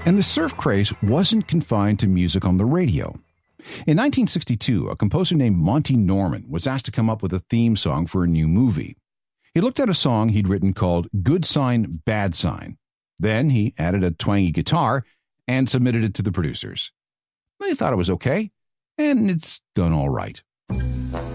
And the surf craze wasn't confined to music on the radio. In 1962, a composer named Monty Norman was asked to come up with a theme song for a new movie. He looked at a song he'd written called Good Sign, Bad Sign. Then he added a twangy guitar and submitted it to the producers. They thought it was okay, and it's done all right.